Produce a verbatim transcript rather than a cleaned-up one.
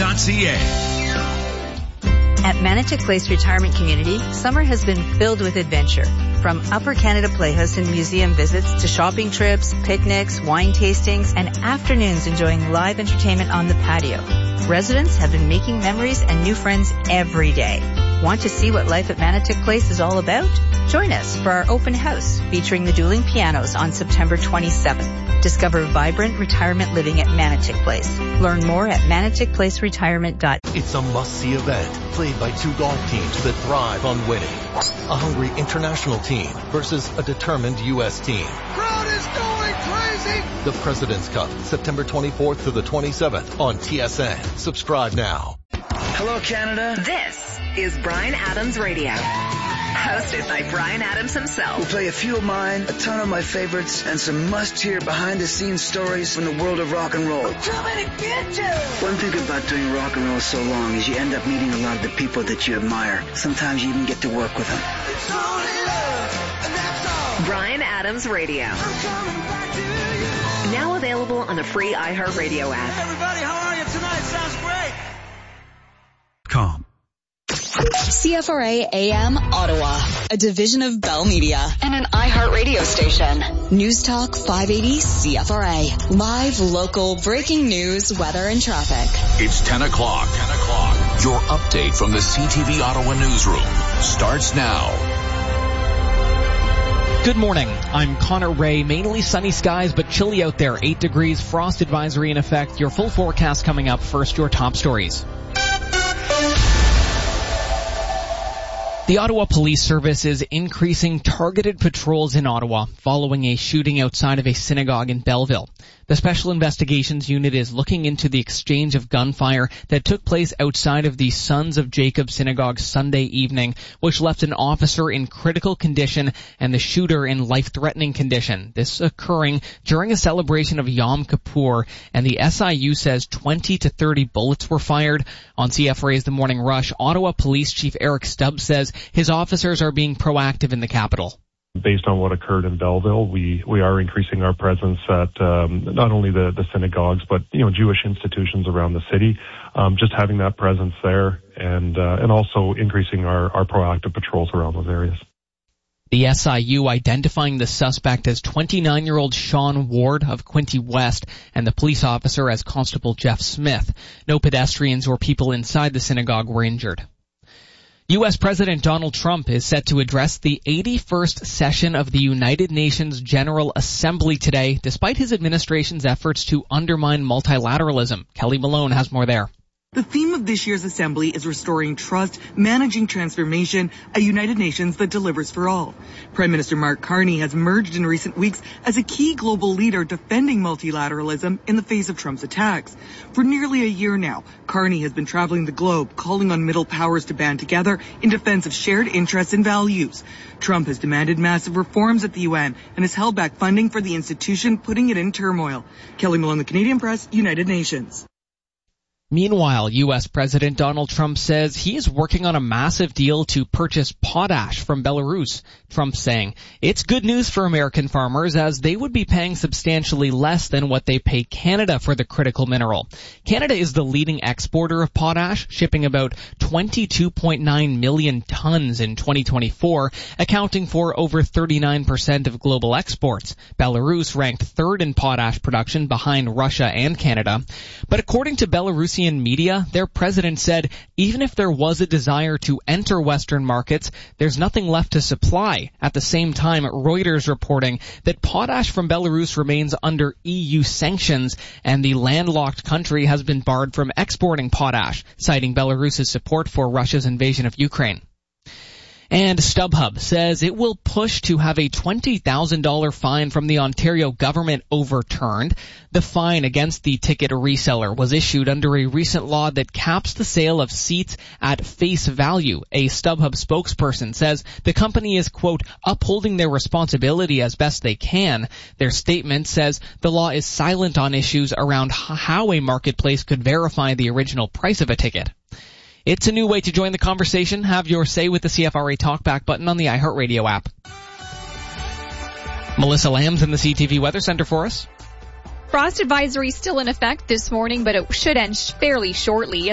dot c a. At Manotick Place Retirement Community, summer has been filled with adventure. From Upper Canada Playhouse and museum visits to shopping trips, picnics, wine tastings, and afternoons enjoying live entertainment on the patio. Residents have been making memories and new friends every day. Want to see what life at Manotick Place is all about? Join us for our open house featuring the dueling pianos on September twenty-seventh. Discover vibrant retirement living at Manotick Place. Learn more at manotick place retirement dot com. It's a must-see event played by two golf teams that thrive on winning. A hungry international team versus a determined U S team. Crowd is going crazy! The President's Cup, September twenty-fourth to the twenty-seventh on T S N. Subscribe now. Hello, Canada. This is Bryan Adams Radio. Hosted by Bryan Adams himself. We'll play a few of mine, a ton of my favorites, and some must-hear behind-the-scenes stories from the world of rock and roll. I'm coming to get you! One thing about doing rock and roll so long is you end up meeting a lot of the people that you admire. Sometimes you even get to work with them. It's only love, and that's all. Bryan Adams Radio. I'm coming back to you. Now available on the free iHeartRadio app. Hey, everybody, how are you tonight? Sounds great. Com. C F R A A M Ottawa, a division of Bell Media and an iHeartRadio station. News Talk five eighty C F R A. Live, local, breaking news, weather, and traffic. It's ten o'clock. ten o'clock. Your update from the C T V Ottawa newsroom starts now. Good morning. I'm Connor Ray. Mainly sunny skies, but chilly out there. Eight degrees, frost advisory in effect. Your full forecast coming up. First, your top stories. The Ottawa Police Service is increasing targeted patrols in Ottawa following a shooting outside of a synagogue in Belleville. The Special Investigations Unit is looking into the exchange of gunfire that took place outside of the Sons of Jacob Synagogue Sunday evening, which left an officer in critical condition and the shooter in life-threatening condition. This occurring during a celebration of Yom Kippur, and the S I U says twenty to thirty bullets were fired. On C F R A's The Morning Rush, Ottawa Police Chief Eric Stubbs says his officers are being proactive in the capital. Based on what occurred in Belleville, we, we are increasing our presence at um, not only the, the synagogues, but you know Jewish institutions around the city. Um, just having that presence there, and uh, and also increasing our, our proactive patrols around those areas. The S I U identifying the suspect as twenty-nine-year-old Sean Ward of Quinte West and the police officer as Constable Jeff Smith. No pedestrians or people inside the synagogue were injured. U S President Donald Trump is set to address the eighty-first session of the United Nations General Assembly today, despite his administration's efforts to undermine multilateralism. Kelly Malone has more there. The theme of this year's assembly is restoring trust, managing transformation, a United Nations that delivers for all. Prime Minister Mark Carney has emerged in recent weeks as a key global leader defending multilateralism in the face of Trump's attacks. For nearly a year now, Carney has been traveling the globe, calling on middle powers to band together in defense of shared interests and values. Trump has demanded massive reforms at the U N and has held back funding for the institution, putting it in turmoil. Kelly Malone, The Canadian Press, United Nations. Meanwhile, U S President Donald Trump says he is working on a massive deal to purchase potash from Belarus. Trump saying, it's good news for American farmers as they would be paying substantially less than what they pay Canada for the critical mineral. Canada is the leading exporter of potash, shipping about twenty-two point nine million tons in twenty twenty-four, accounting for over thirty-nine percent of global exports. Belarus ranked third in potash production behind Russia and Canada. But according to Belarusian media, their president said even if there was a desire to enter Western markets, there's nothing left to supply. At the same time, Reuters reporting that potash from Belarus remains under E U sanctions and the landlocked country has been barred from exporting potash, citing Belarus's support for Russia's invasion of Ukraine. And StubHub says it will push to have a twenty thousand dollars fine from the Ontario government overturned. The fine against the ticket reseller was issued under a recent law that caps the sale of seats at face value. A StubHub spokesperson says the company is, quote, upholding their responsibility as best they can. Their statement says the law is silent on issues around how a marketplace could verify the original price of a ticket. It's a new way to join the conversation. Have your say with the C F R A Talkback button on the iHeartRadio app. Melissa Lamb's in the C T V Weather Center for us. Frost advisory still in effect this morning, but it should end fairly shortly.